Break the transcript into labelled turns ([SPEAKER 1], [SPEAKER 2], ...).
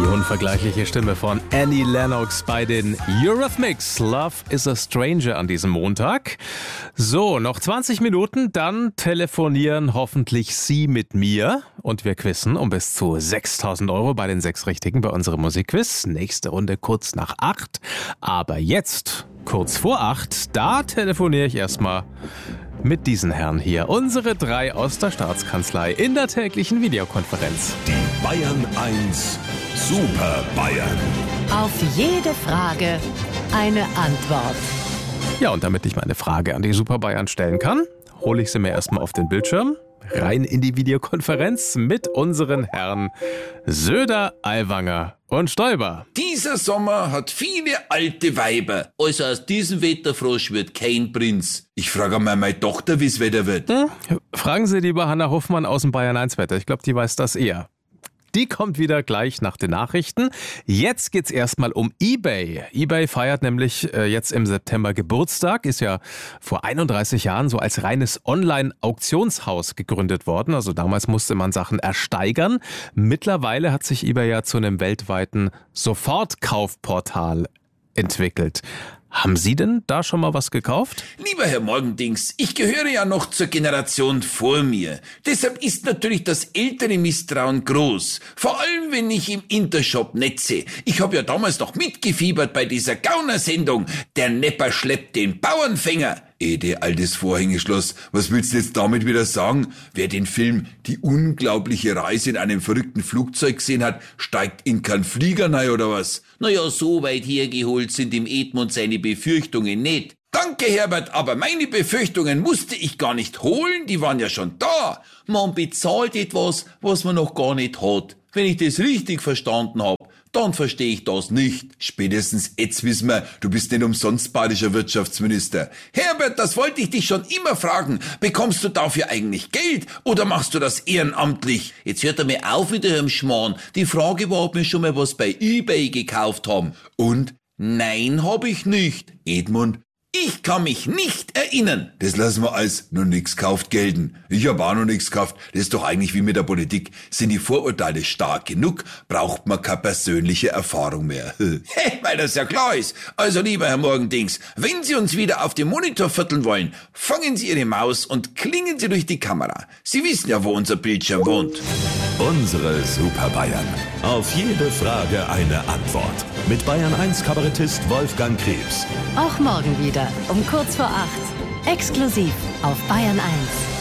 [SPEAKER 1] Die unvergleichliche Stimme von Annie Lennox bei den Eurythmics. Love is a Stranger an diesem Montag. So, noch 20 Minuten, dann telefonieren hoffentlich Sie mit mir. Und wir quizzen um bis zu 6.000 € bei den 6 Richtigen bei unserem Musikquiz. Nächste Runde kurz nach 8. Aber jetzt, kurz vor 8, da telefoniere ich erstmal mit diesen Herren hier. Unsere 3 aus der Staatskanzlei in der täglichen Videokonferenz.
[SPEAKER 2] Die Bayern 1 Super Bayern.
[SPEAKER 3] Auf jede Frage eine Antwort.
[SPEAKER 1] Ja, und damit ich meine Frage an die Super Bayern stellen kann, hole ich sie mir erstmal auf den Bildschirm. Rein in die Videokonferenz mit unseren Herren Söder, Aiwanger und Stoiber.
[SPEAKER 4] Dieser Sommer hat viele alte Weiber. Also aus diesem Wetterfrosch wird kein Prinz. Ich frage mal meine Tochter, wie's Wetter wird.
[SPEAKER 1] Fragen Sie lieber Hanna Hoffmann aus dem Bayern 1 Wetter. Ich glaube, die weiß das eher. Die kommt wieder gleich nach den Nachrichten. Jetzt geht's erstmal um eBay. eBay feiert nämlich jetzt im September Geburtstag, ist ja vor 31 Jahren so als reines Online-Auktionshaus gegründet worden. Also damals musste man Sachen ersteigern. Mittlerweile hat sich eBay ja zu einem weltweiten Sofortkaufportal entwickelt. Haben Sie denn da schon mal was gekauft?
[SPEAKER 4] Lieber Herr Morgendings, ich gehöre ja noch zur Generation vor mir. Deshalb ist natürlich das ältere Misstrauen groß. Vor allem, wenn ich im Intershop netze. Ich habe ja damals noch mitgefiebert bei dieser Gaunersendung. Der Nepper schleppt den Bauernfänger. Altes Vorhängeschloss, was willst du jetzt damit wieder sagen? Wer den Film Die unglaubliche Reise in einem verrückten Flugzeug gesehen hat, steigt in keinen Flieger rein oder was? Naja, so weit hergeholt sind im Edmund seine Befürchtungen nicht. Danke, Herbert, aber meine Befürchtungen musste ich gar nicht holen, die waren ja schon da. Man bezahlt etwas, was man noch gar nicht hat. Wenn ich das richtig verstanden habe, dann verstehe ich das nicht. Spätestens jetzt wissen wir, du bist nicht umsonst bayerischer Wirtschaftsminister. Herbert, das wollte ich dich schon immer fragen. Bekommst du dafür eigentlich Geld oder machst du das ehrenamtlich? Jetzt hört er mir auf mit eurem Schmarrn. Die Frage war, ob wir schon mal was bei eBay gekauft haben. Und? Nein, hab ich nicht. Edmund? Ich kann mich nicht erinnern. Das lassen wir als noch nix kauft gelten. Ich hab auch noch nix gekauft. Das ist doch eigentlich wie mit der Politik. Sind die Vorurteile stark genug, braucht man keine persönliche Erfahrung mehr. Weil das ja klar ist. Also lieber Herr Morgendings, wenn Sie uns wieder auf dem Monitor vierteln wollen, fangen Sie Ihre Maus und klingen Sie durch die Kamera. Sie wissen ja, wo unser Bildschirm wohnt.
[SPEAKER 2] Unsere Super Bayern. Auf jede Frage eine Antwort. Mit Bayern 1 Kabarettist Wolfgang Krebs.
[SPEAKER 3] Auch morgen wieder um kurz vor 8. Exklusiv auf Bayern 1.